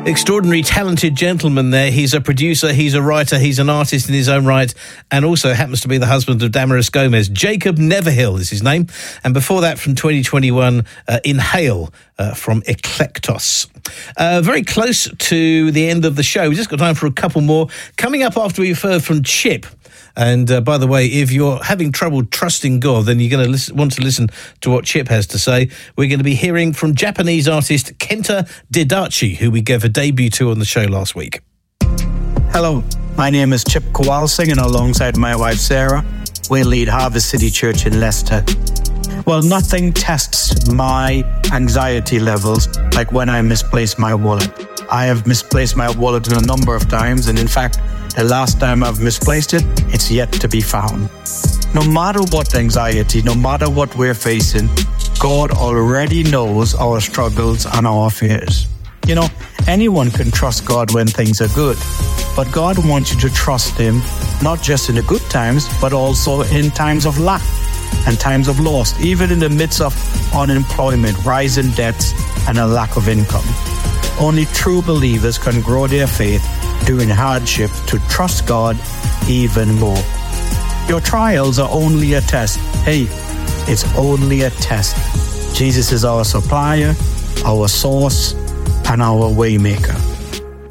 Extraordinary talented gentleman there. He's a producer, he's a writer, he's an artist in his own right, and also happens to be the husband of Damaris Gomez. Jacob Neverhill is his name. And before that, from 2021, Inhale from Eclectos. Very close to the end of the show. We've just got time for a couple more. Coming up after we've heard from Chip. And by the way, if you're having trouble trusting God, then you're going to want to listen to what Chip has to say. We're going to be hearing from Japanese artist Kenta Dedachi, who we gave a debut to on the show last week. Hello, my name is Chip Kowalsing, and alongside my wife Sarah, we lead Harvest City Church in Leicester. Well, nothing tests my anxiety levels like when I misplace my wallet. I have misplaced my wallet a number of times, and in fact, the last time I've misplaced it, it's yet to be found. No matter what anxiety, no matter what we're facing, God already knows our struggles and our fears. You know, anyone can trust God when things are good, but God wants you to trust Him not just in the good times, but also in times of lack and times of loss, even in the midst of unemployment, rising debts, and a lack of income. Only true believers can grow their faith during hardship to trust God even more. Your trials are only a test. Hey, it's only a test. Jesus is our supplier, our source, and our waymaker.